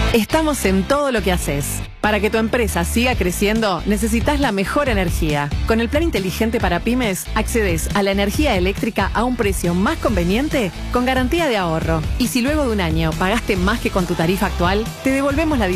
Estamos en todo lo que haces. Para que tu empresa siga creciendo, necesitas la mejor energía. Con el plan inteligente para pymes, accedes a la energía eléctrica a un precio más conveniente con garantía de ahorro. Y si luego de un año pagaste más que con tu tarifa actual, te devolvemos la